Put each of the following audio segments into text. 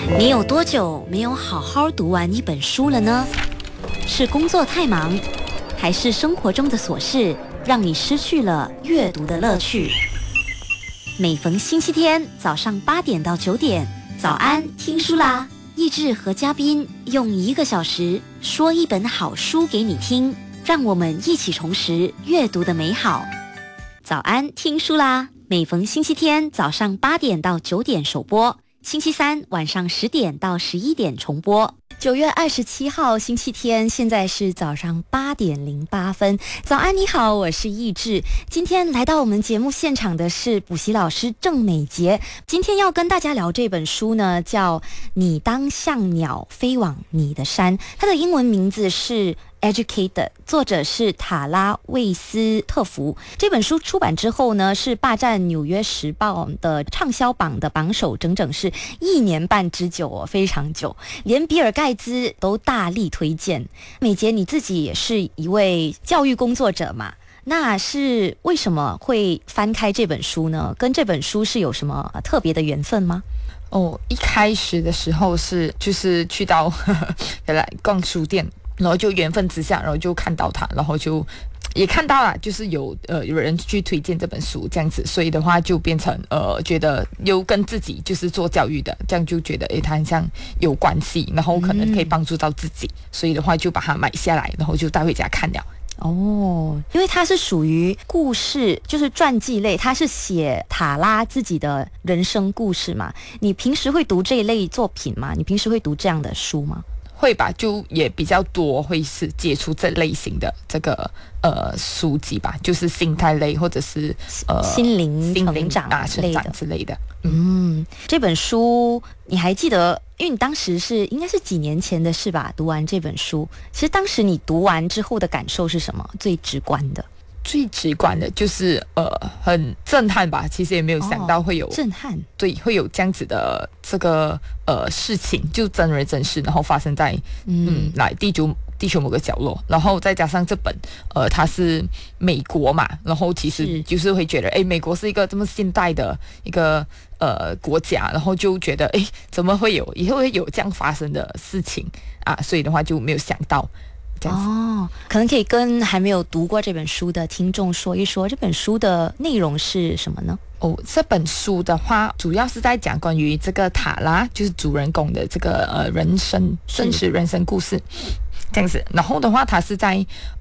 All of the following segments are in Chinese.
你有多久没有好好读完一本书了呢？是工作太忙，还是生活中的琐事让你失去了阅读的乐趣？每逢星期天早上8点到9点，早安听书啦！益智和嘉宾用1个小时说一本好书给你听，让我们一起重拾阅读的美好。早安听书啦！每逢星期天早上8点到9点首播，星期三晚上10点到11点重播。9月27号星期天，现在是早上8点08分。早安，你好，我是益智。今天来到我们节目现场的是补习老师郑美洁。今天要跟大家聊这本书呢，叫《你当像鸟飞往你的山》，它的英文名字是Educated， 作者是塔拉魏斯特福。这本书出版之后呢，是霸占纽约时报的畅销榜的榜首，整整是1年半之久哦，非常久，连比尔盖茨都大力推荐。美洁，你自己也是一位教育工作者嘛，那是为什么会翻开这本书呢？跟这本书是有什么特别的缘分吗？ 一开始的时候就是去到来逛书店，然后就缘分之下，然后就看到它，然后就也看到了，就是有人去推荐这本书这样子，所以的话就变成觉得又跟自己就是做教育的，这样就觉得它很像有关系，然后可能可以帮助到自己，所以的话就把它买下来，然后就带回家看了。 因为它是属于故事，就是传记类，它是写塔拉自己的人生故事嘛。你平时会读这一类作品吗？你平时会读这样的书吗？ 会吧，就也比较多会是接触这类型的这个书籍吧，就是心态类或者是心灵成长类的之类的。 这本书你还记得？因为你当时应该是几年前的事吧？读完这本书，其实当时你读完之后的感受是什么？最直观的？ 最直观的就是很震撼吧，其实也没有想到会有震撼，对， 会有这样子的这个事情，就真人真事，然后发生在地球某个角落，然后再加上这本它是美国嘛，然后其实就是会觉得美国是一个这么现代的一个国家，然后就觉得怎么会有以后会有这样发生的事情啊，所以的话就没有想到。 可能可以跟还没有读过这本书的听众说一说，这本书的内容是什么呢？ 这本书的话，主要是在讲关于这个塔拉，就是主人公的这个真实人生故事。这样子，然后的话，他是在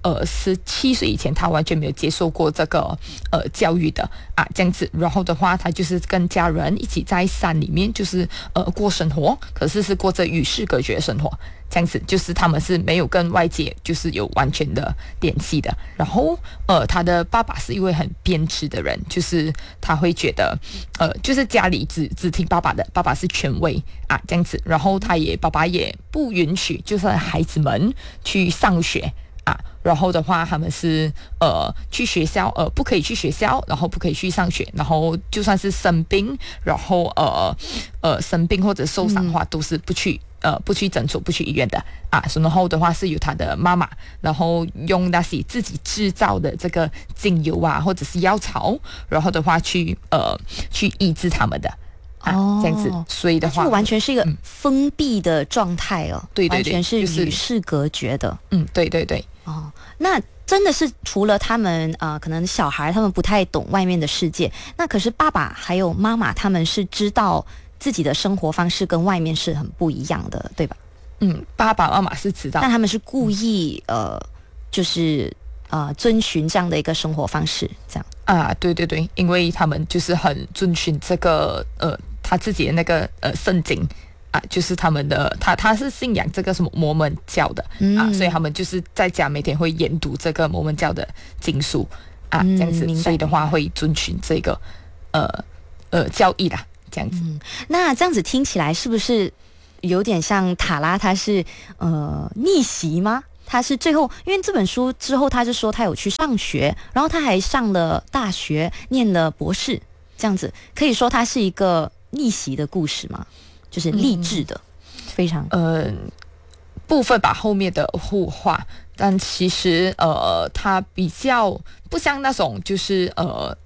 17岁以前，他完全没有接受过这个教育的啊，这样子。然后的话，他就是跟家人一起在山里面，就是过生活，可是过着与世隔绝的生活，这样子，就是他们是没有跟外界就是有完全的联系的。然后他的爸爸是一位很偏执的人，就是他会觉得就是家里只听爸爸的，爸爸是权威啊，这样子。然后爸爸也不允许就是孩子们去上学啊，然后的话他们是去学校不可以去学校，然后不可以去上学，然后就算是生病，然后生病或者受伤的话，都是不去诊所，不去医院的啊。然后的话是由他的妈妈，然后用那些自己制造的这个精油啊，或者是药草，然后的话去医治他们的。这样子，所以的话， 就完全是一个封闭的状态哦， 对， 完全是与世隔绝的。 对。 那真的是除了他们可能小孩他们不太懂外面的世界，那可是爸爸还有妈妈他们是知道自己的生活方式跟外面是很不一样的，对吧？ 爸爸妈妈是知道， 但他们是故意就是遵循这样的一个生活方式，这样啊，对，因为他们就是很遵循这个他自己的那个圣经啊，就是他们的他是信仰这个什么摩门教的啊，所以他们就是在家每天会研读这个摩门教的经书啊，这样子，所以的话会遵循这个教义啦，这样子。 那这样子听起来是不是有点像塔拉他是逆袭吗？他是最后，因为这本书之后，他就说他有去上学，然后他还上了大学，念了博士，这样子可以说他是一个逆袭的故事吗？就是励志的，非常部分吧，后面的互化，但其实他比较不像那种就是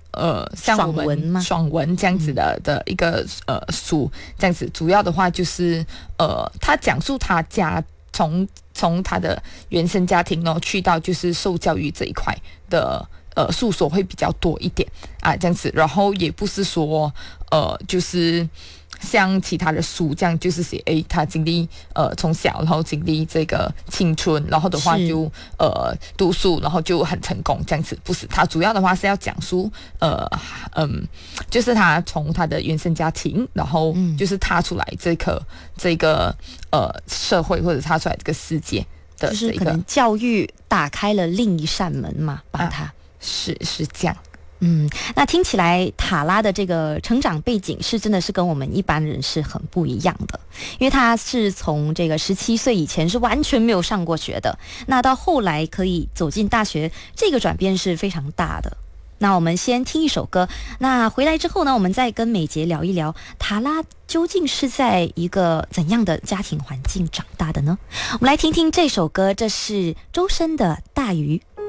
像我们爽文这样子的一个书，这样子主要的话就是他讲述他家从他的原生家庭呢去到就是受教育这一块的诉说会比较多一点啊，这样子，然后也不是说就是像其他的书这样，就是写他经历从小然后经历这个青春，然后的话就读书，然后就很成功这样子，不是，他主要的话是要讲述就是他从他的原生家庭，然后就是踏出来这个社会，或者踏出来这个世界的就是可能教育打开了另一扇门嘛，帮他是这样。 那听起来塔拉的这个成长背景是真的是跟我们一般人是很不一样的，因为他是从这个17岁以前是完全没有上过学的，那到后来可以走进大学，这个转变是非常大的。那我们先听一首歌，那回来之后呢，我们再跟美杰聊一聊塔拉究竟是在一个怎样的家庭环境长大的呢？我们来听听这首歌，这是周深的《大鱼》。